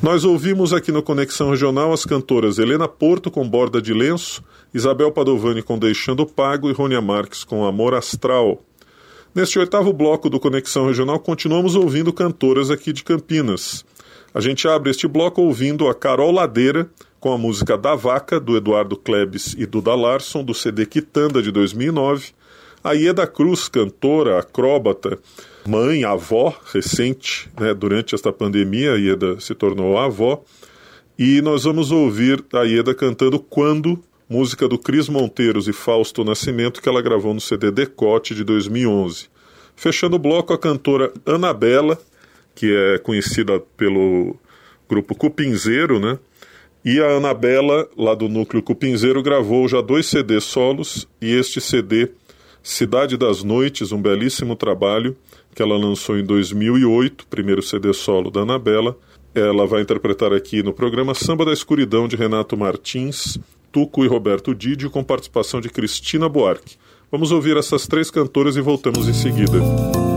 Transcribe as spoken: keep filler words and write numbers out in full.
Nós ouvimos aqui no Conexão Regional as cantoras Helena Porto com Borda de Lenço, Isabel Padovani com Deixando Pago e Rônia Marques com Amor Astral. Neste oitavo bloco do Conexão Regional, continuamos ouvindo cantoras aqui de Campinas. A gente abre este bloco ouvindo a Carol Ladeira com a música Da Vaca, do Eduardo Klebs e Duda Larson, do C D Quitanda de dois mil e nove. A Ieda Cruz, cantora, acróbata, mãe, avó, recente, né, durante esta pandemia, a Ieda se tornou avó. E nós vamos ouvir a Ieda cantando Quando, música do Cris Monteiros e Fausto Nascimento, que ela gravou no C D Decote de dois mil e onze. Fechando o bloco, a cantora Anabela, que é conhecida pelo grupo Cupinzeiro, né? E a Anabela, lá do Núcleo Cupinzeiro, gravou já dois C Ds solos, e este C D, Cidade das Noites, um belíssimo trabalho que ela lançou em dois mil e oito, primeiro C D solo da Anabela. Ela vai interpretar aqui no programa Samba da Escuridão, de Renato Martins, Tuco e Roberto Didio, com participação de Cristina Buarque. Vamos ouvir essas três cantoras e voltamos em seguida.